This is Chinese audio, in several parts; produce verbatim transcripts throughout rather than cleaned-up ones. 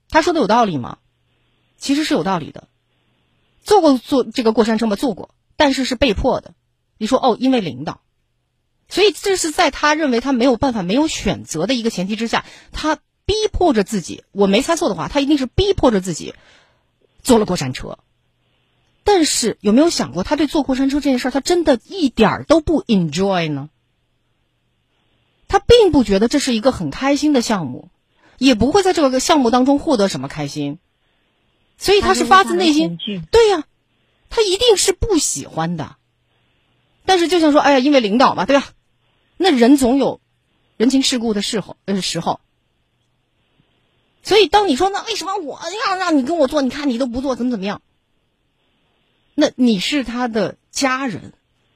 他说的有道理吗？其实是有道理的。坐过坐这个过山车吗？坐过，但是是被迫的。你说哦，因为领导，所以这是在他认为他没有办法、没有选择的一个前提之下，他逼迫着自己。我没猜错的话，他一定是逼迫着自己坐了过山车。但是有没有想过，他对坐过山车这件事儿，他真的一点儿都不 enjoy 呢？他并不觉得这是一个很开心的项目，也不会在这个项目当中获得什么开心。所以他是发自内心，对呀、啊，他一定是不喜欢的。但是就像说，哎呀，因为领导嘛，对吧？那人总有人情世故的时候，呃时候。所以当你说那为什么我要让你跟我做，你看你都不做，怎么怎么样？那你是他的家人，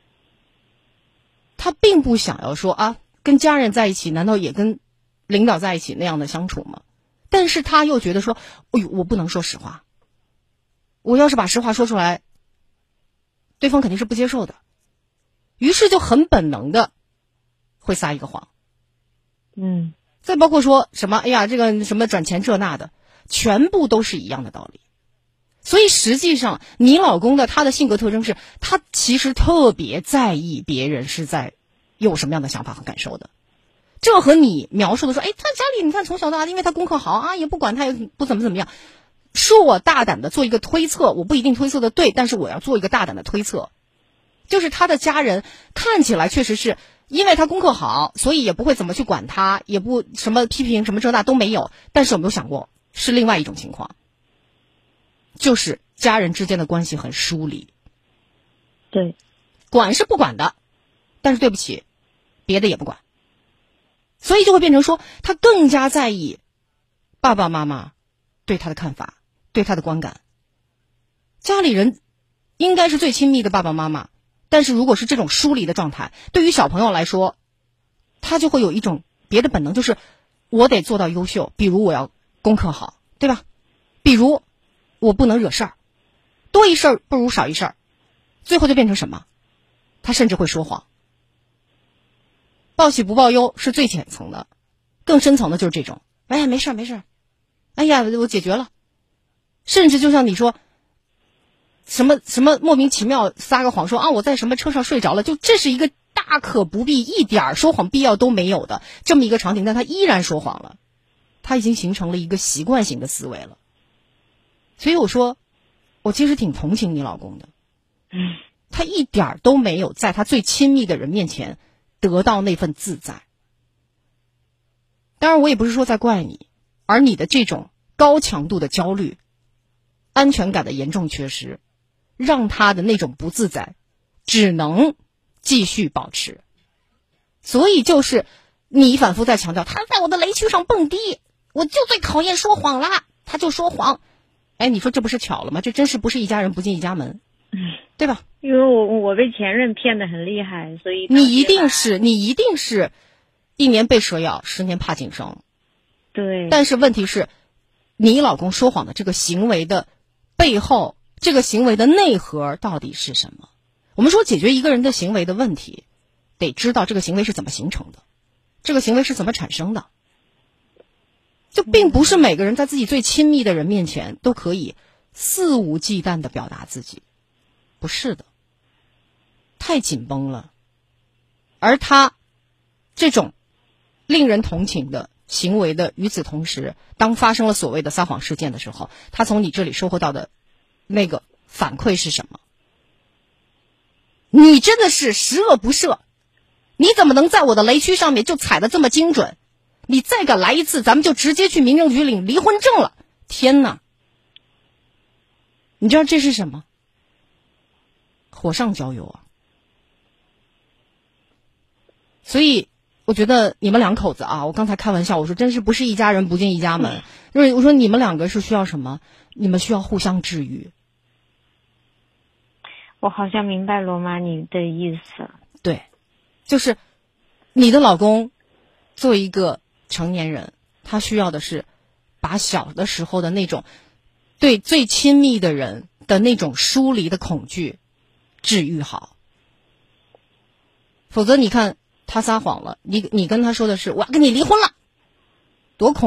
他并不想要说啊，跟家人在一起，难道也跟领导在一起那样的相处吗？但是他又觉得说，哎呦，我不能说实话。我要是把实话说出来，对方肯定是不接受的，于是就很本能的会撒一个谎。 嗯， 再包括说什么，哎呀，这个什么转钱这那的，全部都是一样的道理。所以实际上，你老公的他的性格特征是，他其实特别在意别人是在有什么样的想法和感受的。这和你描述的说，哎，他家里你看从小到大，因为他功课好啊，也不管他，也不怎么怎么样。说我大胆的做一个推测，我不一定推测的对，但是我要做一个大胆的推测，就是他的家人看起来确实是因为他功课好，所以也不会怎么去管他，也不什么批评什么这那都没有。但是有没有想过是另外一种情况，就是家人之间的关系很疏离。 对， 管是不管的，但是对不起，别的也不管，所以就会变成说他更加在意爸爸妈妈对他的看法，对他的观感。家里人应该是最亲密的爸爸妈妈，但是如果是这种疏离的状态，对于小朋友来说，他就会有一种别的本能，就是我得做到优秀，比如我要功课好，对吧？比如我不能惹事儿，多一事儿不如少一事儿，最后就变成什么？他甚至会说谎。报喜不报忧是最浅层的，更深层的就是这种，哎呀，没事儿没事儿，哎呀，我解决了。甚至就像你说什么什么莫名其妙撒个谎说啊我在什么车上睡着了，就这是一个大可不必一点说谎必要都没有的这么一个场景，但他依然说谎了，他已经形成了一个习惯性的思维了。所以我说我其实挺同情你老公的， 嗯， 他一点都没有在他最亲密的人面前得到那份自在。当然我也不是说在怪你，而你的这种高强度的焦虑，安全感的严重缺失，让他的那种不自在只能继续保持。所以就是你反复在强调他在我的雷区上蹦迪，我就最讨厌说谎啦，他就说谎。哎，你说这不是巧了吗？这真是不是一家人不进一家门， 嗯， 对吧？ 因为我我被前任骗得很厉害，所以你一定是你一定是一年被蛇咬，十年怕井绳。 对， 但是问题是，你老公说谎的这个行为的背后，这个行为的内核到底是什么？我们说解决一个人的行为的问题，得知道这个行为是怎么形成的，这个行为是怎么产生的。就并不是每个人在自己最亲密的人面前都可以肆无忌惮地表达自己，不是的，太紧绷了。而他这种令人同情的行为的与此同时，当发生了所谓的撒谎事件的时候，他从你这里收获到的那个反馈是什么？你真的是十恶不赦，你怎么能在我的雷区上面就踩得这么精准？你再敢来一次，咱们就直接去民政局领离婚证了。天哪，你知道这是什么？火上浇油啊！所以我觉得你们两口子啊，我刚才开玩笑，我说真是不是一家人不进一家门，就是我说你们两个是需要什么？你们需要互相治愈。 我好像明白罗妈你的意思。 对，就是你的老公作为一个成年人，他需要的是把小的时候的那种对最亲密的人的那种疏离的恐惧治愈好。否则你看他撒谎了，你你跟他说的是我要跟你离婚了，多恐